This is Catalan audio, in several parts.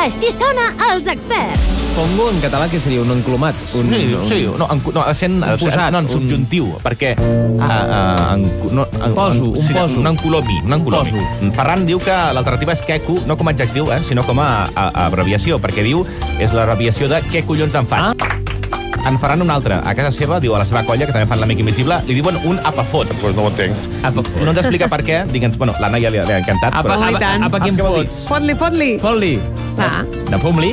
Així sona Els Experts. Pongo en català que seria un enclomat. En subjuntiu, perquè... Poso. Un encolomi. Ferran diu que l'alternativa és queco, no com a adjectiu, sinó com a abreviació, perquè diu és l'abreviació de què collons en faig. En Ferran un altre. A casa seva, diu a la seva colla, que també fan l'Amic Invisible, li diuen un apafot. Pues no ho entenc. No ens explica per què. Digue'ns, bueno, l'Anna ja li ha encantat. Apa, quin fots? Fot-li. De fum-li?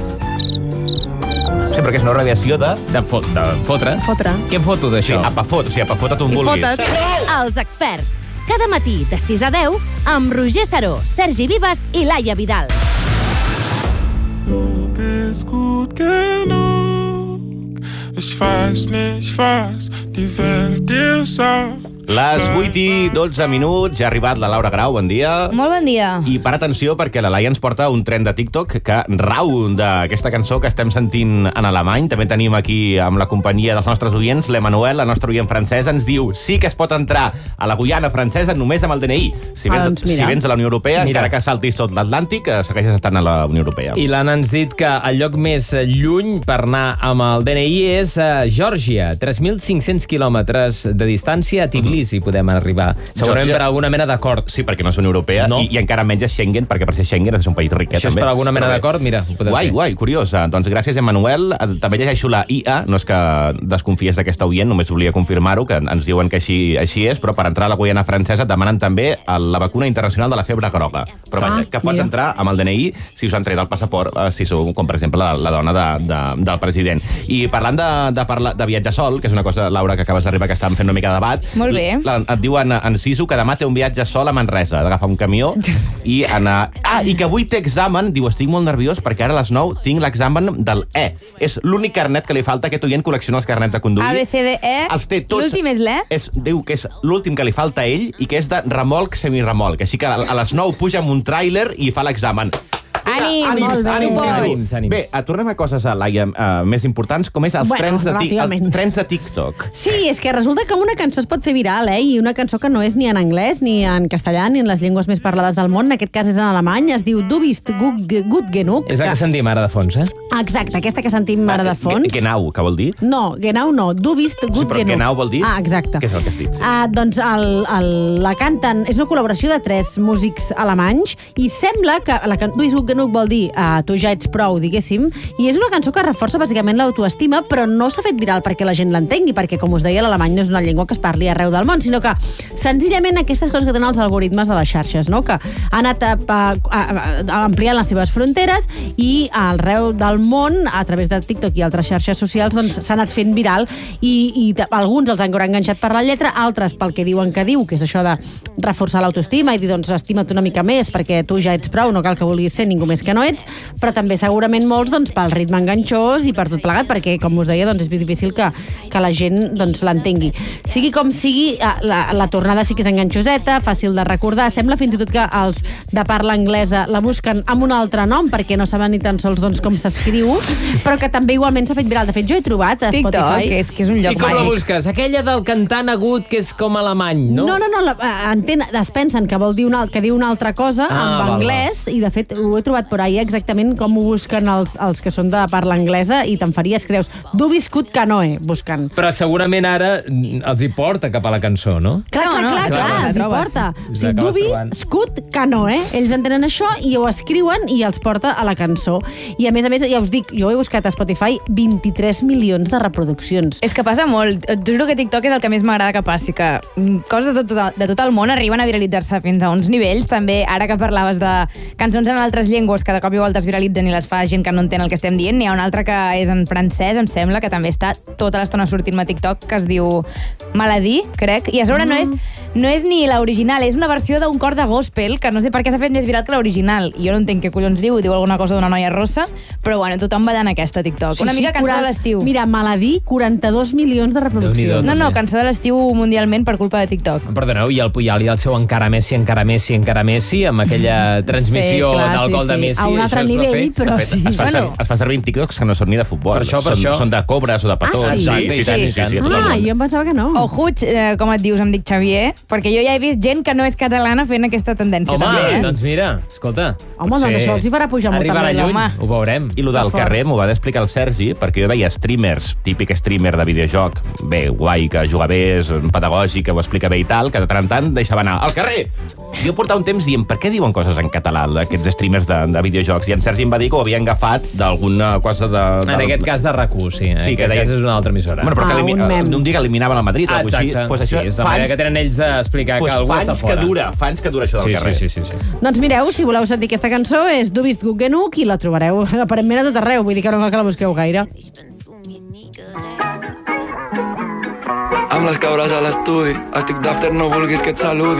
Sí, perquè és una abreviació de fotre. Què em foto d'això? Sí, apafot, o sigui, apafot on vulguis. Els Experts. Cada matí de 6 a 10 amb Roger Saró, Sergi Vives i Laia Vidal. Bist gut genug. Ich weiß nicht, was die Welt dir sagt. Les 8:12, ja ha arribat la Laura Grau, bon dia. Molt bon dia. I per atenció, perquè la Laia ens porta un tren de TikTok que rau d'aquesta cançó que estem sentint en alemany. També tenim aquí, amb la companyia dels nostres oients, l'Emanuel, la nostra oient francesa, ens diu sí que es pot entrar a la Guyana francesa només amb el DNI. Si vens a la Unió Europea, encara que saltis tot l'Atlàntic, segueixes estant a la Unió Europea. I l'Anna ens dit que el lloc més lluny per anar amb el DNI és Geòrgia, 3.500 quilòmetres de distància a Tbilisi. Si podem arribar. Segurament per alguna mena d'acord. Sí, perquè no és Unió Europea i encara menys és Schengen, perquè per ser Schengen és un país ric. Això és per alguna mena d'acord? Mira, ho podem fer. Guai, curiós. Doncs gràcies, Emmanuel. També llegeixo la IA, no és que desconfies d'aquesta oient, només volia confirmar-ho, que ens diuen que així és, però per entrar a la Guyana francesa demanen també la vacuna internacional de la febre groga. Però vaja, que pots entrar amb el DNI si us han tret el passaport, si sou, com per exemple, la dona del president. I parlant de viatjar sol, que és una cosa, Laura, que acabes d'arribar, que estàvem fent una mica de debat. Molt bé. Et diuen en Sisu que demà té un viatge sol a Manresa, d'agafar un camió i anar... I que avui té examen, diu, estic molt nerviós perquè ara a les 9 tinc l'examen del E. És l'únic carnet que li falta, aquest oient col·lecciona els carnets de conduir. A, B, C, D, E, l'últim és l'E? Diu que és l'últim que li falta a ell i que és de remolc semiremolc. Així que a les 9 puja amb un tràiler i fa l'examen. Ànims. Bé, tornem a coses, Laia, més importants, com és els trens de TikTok. Sí, és que resulta que una cançó es pot fer viral, i una cançó que no és ni en anglès, ni en castellà, ni en les llengües més parlades del món, en aquest cas és en alemany, es diu Du bist gut genug. És la que sentim ara de fons, Exacte, aquesta que sentim ara de fons. Genau, què vol dir? No, genau no, Du bist gut genug. Però genau vol dir? Exacte. Què és el que has dit? Doncs la canten, és una col·laboració de 3 músics alemanys, i sembla que Du bist gut genug vol dir tu ja ets prou, diguéssim, i és una cançó que reforça bàsicament l'autoestima, però no s'ha fet viral perquè la gent l'entengui, perquè, com us deia, l'alemany no és una llengua que es parli arreu del món, sinó que senzillament aquestes coses que tenen els algoritmes de les xarxes, no? Que han anat ampliant les seves fronteres i arreu del món, a través de TikTok i altres xarxes socials, doncs s'ha anat fent viral i alguns els han enganxat per la lletra, altres pel que diuen que diu, que és això de reforçar l'autoestima i dir, doncs, estima't una mica més perquè tu ja ets prou, no cal que vulguis ser ningú més que no ets, però també segurament molts doncs, pel ritme enganxós i per tot plegat, perquè, com us deia, doncs, és difícil que la gent doncs, l'entengui. Sigui com sigui, la tornada sí que és enganxoseta, fàcil de recordar, sembla fins i tot que els de parla anglesa la busquen amb un altre nom, perquè no saben ni tan sols doncs, com s'escriu, però que també igualment s'ha fet viral. De fet, jo he trobat a Spotify... TikTok, que és un lloc màgic. I com la busques? Aquella del cantant agut, que és com alemany, no? No, es pensen que vol dir que diu una altra cosa en anglès, i de fet ho he trobat per ahí exactament com ho busquen els que són de parla anglesa, i te'n faries que deus Du bist gut canoe, busquen. Però segurament ara els hi porta cap a la cançó, no? Clar, els hi porta. O sigui, Du bist gut canoe, ells entenen això i ho escriuen i els porta a la cançó. I a més, ja us dic, jo he buscat a Spotify 23 milions de reproduccions. És que passa molt. Et juro que TikTok és el que més m'agrada que passi, que coses de tot el món arriben a viralitzar-se fins a uns nivells. També, ara que parlaves de cançons en altres llengües que de cop i volta es viralitzen i les fa gent que no entén el que estem dient, n'hi ha una altra que és en francès, em sembla, que també està tota l'estona sortint a TikTok, que es diu Maladie, crec, i a sobre no és ni l'original, és una versió d'un cor de gospel, que no sé per què s'ha fet més viral que l'original. I jo no entenc què collons diu alguna cosa d'una noia rossa, però bueno, tothom ballant aquesta TikTok. Una mica cançó de l'estiu. Mira, Maladie, 42 milions de reproduccions. No, cançó de l'estiu mundialment per culpa de TikTok. Perdoneu, i el Puyal i el seu encara Messi, amb aquella transmissió del gol de Messi. A un altre nivell, però sí. Es fa servir en TikToks que no són ni de futbol. Per això. Són de cobres o de petons. Sí, jo em pensava que no. O Huig, com et dius, em dic Xavier, perquè jo ja he vist gent que no és catalana fent aquesta tendència. Home, també, doncs mira, escolta. Home, doncs això els hi farà pujar molt Arribarà també, lluny, home. ho veurem. I lo del fort. carrer m'ho va explicar el Sergi, perquè jo veia streamers, típic streamer de videojoc, bé, guai, que juga bé, és pedagògic, que ho explica bé i tal, que de tant en tant deixava anar al carrer. Jo portava un temps dient, per què diuen coses en català, aquests streamers de videojocs? I en Sergi em va dir que ho havien agafat d'alguna cosa de... En aquest cas de RAC1, sí. En Sí, aquest que deia- cas és una altra emissora. Bueno, però un mem. un dia que eliminaven el Madrid o alguna cosa així. Exacte, Pues sí, això, és la manera que tenen ells d'explicar que algú està fora. fa anys que dura això del Sí, carrer. sí. Doncs mireu, si voleu sentir aquesta cançó, és Du bist gut genug i la trobareu aparentment a tot arreu, vull dir que no cal que la busqueu gaire. Amb les cabres a l'estudi, estic d'after, no vulguis que et saludi.